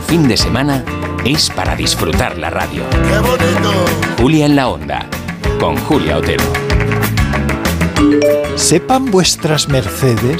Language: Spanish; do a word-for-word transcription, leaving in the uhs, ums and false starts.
el fin de semana es para disfrutar la radio. ¡Qué bonito! Julia en la Onda, con Julia Otero. Sepan vuestras mercedes